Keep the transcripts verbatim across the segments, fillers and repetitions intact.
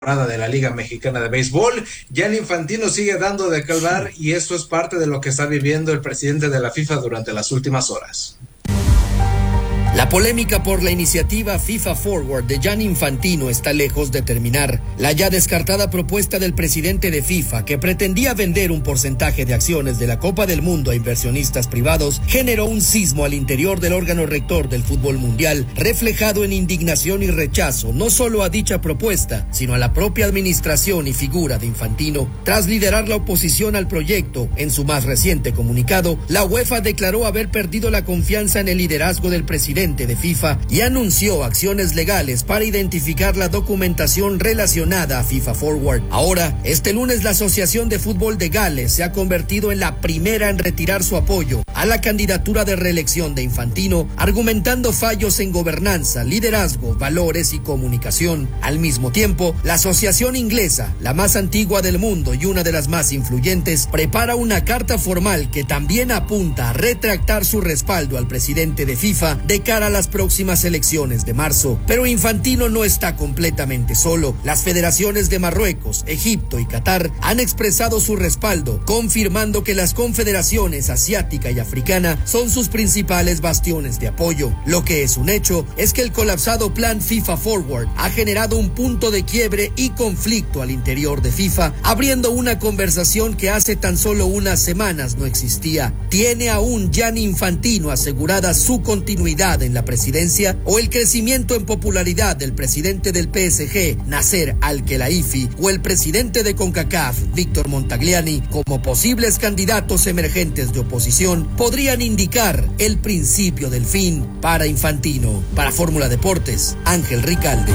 de la Liga Mexicana de Béisbol. Gianni Infantino sigue dando de qué hablar y esto es parte de lo que está viviendo el presidente de la FIFA durante las últimas horas. La polémica por la iniciativa FIFA Forward de Gianni Infantino está lejos de terminar. La ya descartada propuesta del presidente de FIFA, que pretendía vender un porcentaje de acciones de la Copa del Mundo a inversionistas privados, generó un sismo al interior del órgano rector del fútbol mundial, reflejado en indignación y rechazo no solo a dicha propuesta, sino a la propia administración y figura de Infantino. Tras liderar la oposición al proyecto, en su más reciente comunicado, la UEFA declaró haber perdido la confianza en el liderazgo del presidente de FIFA y anunció acciones legales para identificar la documentación relacionada a FIFA Forward. Ahora, este lunes la Asociación de Fútbol de Gales se ha convertido en la primera en retirar su apoyo a la candidatura de reelección de Infantino, argumentando fallos en gobernanza, liderazgo, valores y comunicación. Al mismo tiempo, la asociación inglesa, la más antigua del mundo y una de las más influyentes, prepara una carta formal que también apunta a retractar su respaldo al presidente de FIFA de cara a las próximas elecciones de marzo. Pero Infantino no está completamente solo. Las federaciones de Marruecos, Egipto y Qatar han expresado su respaldo, confirmando que las confederaciones asiática y africana son sus principales bastiones de apoyo. Lo que es un hecho es que el colapsado plan FIFA Forward ha generado un punto de quiebre y conflicto al interior de FIFA, abriendo una conversación que hace tan solo unas semanas no existía. ¿Tiene aún Gianni Infantino asegurada su continuidad en la presidencia o el crecimiento en popularidad del presidente del P S G, Nasser Al-Khelaifi, o el presidente de CONCACAF, Víctor Montagliani, como posibles candidatos emergentes de oposición, podrían indicar el principio del fin para Infantino? Para Fórmula Deportes, Ángel Ricalde.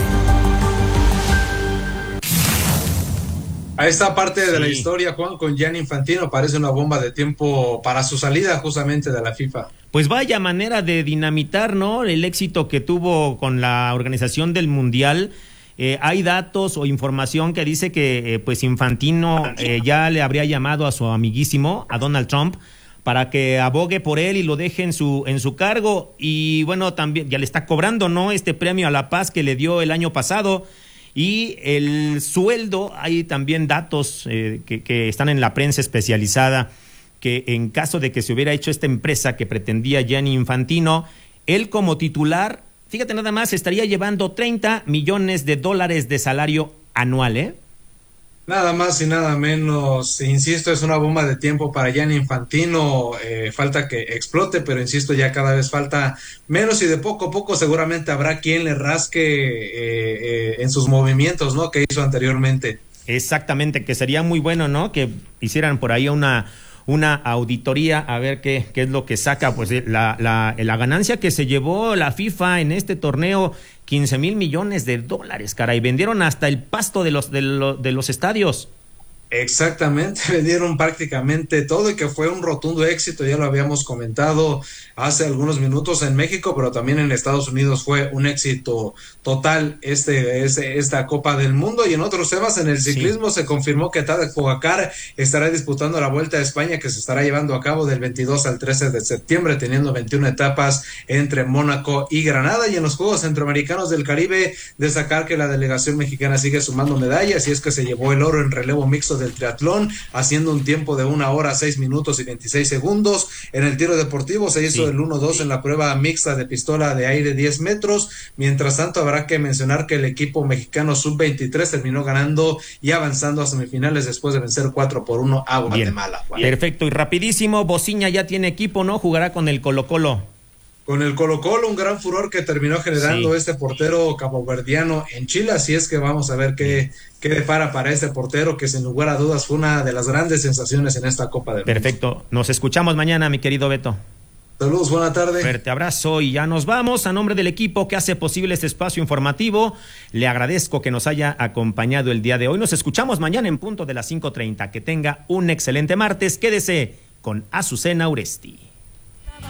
A esta parte de sí. la historia, Juan, con Gianni Infantino parece una bomba de tiempo para su salida justamente de la FIFA. Pues vaya manera de dinamitar, ¿no?, el éxito que tuvo con la organización del Mundial. Eh, hay datos o información que dice que eh, pues Infantino eh, ya le habría llamado a su amiguísimo, a Donald Trump, para que abogue por él y lo deje en su en su cargo. Y bueno, también ya le está cobrando, ¿no?, este premio a la paz que le dio el año pasado. Y el sueldo, hay también datos eh, que, que están en la prensa especializada, que en caso de que se hubiera hecho esta empresa que pretendía Gianni Infantino, él como titular, fíjate nada más, estaría llevando treinta millones de dólares de salario anual, ¿eh? Nada más y nada menos, insisto, es una bomba de tiempo para Gianni Infantino, eh, falta que explote, pero insisto, ya cada vez falta menos y de poco a poco seguramente habrá quien le rasque eh, eh, en sus movimientos, ¿no?, que hizo anteriormente. Exactamente, que sería muy bueno, ¿no?, que hicieran por ahí una... una auditoría a ver qué, qué es lo que saca, pues la, la, la ganancia que se llevó la FIFA en este torneo, quince mil millones de dólares, caray, vendieron hasta el pasto de los, de los, de los estadios. Exactamente, vendieron prácticamente todo y que fue un rotundo éxito, ya lo habíamos comentado hace algunos minutos en México, pero también en Estados Unidos fue un éxito total este, este esta Copa del Mundo. Y en otros temas, en el ciclismo sí. se confirmó que Tadej Pogacar estará disputando la Vuelta a España, que se estará llevando a cabo del veintidós al trece de septiembre, teniendo veintiuna etapas entre Mónaco y Granada. Y en los Juegos Centroamericanos del Caribe, destacar que la delegación mexicana sigue sumando medallas, y es que se llevó el oro en relevo mixto del triatlón, haciendo un tiempo de una hora, seis minutos y veintiséis segundos. En el tiro deportivo se hizo sí. el uno dos en la prueba mixta de pistola de aire diez metros. Mientras tanto, habrá que mencionar que el equipo mexicano sub veintitrés terminó ganando y avanzando a semifinales después de vencer cuatro por uno a Guatemala. Bien. Perfecto, y rapidísimo, Bociña ya tiene equipo, ¿no? Jugará con el Colo-Colo. Con el Colo-Colo, un gran furor que terminó generando sí. este portero caboverdiano en Chile, así es que vamos a ver qué, qué depara para este portero, que sin lugar a dudas fue una de las grandes sensaciones en esta Copa del Mundo. Perfecto, nos escuchamos mañana, mi querido Beto. Saludos, buena tarde. Fuerte abrazo y ya nos vamos. A nombre del equipo que hace posible este espacio informativo, le agradezco que nos haya acompañado el día de hoy. Nos escuchamos mañana en punto de las cinco treinta. Que tenga un excelente martes. Quédese con Azucena Uresti.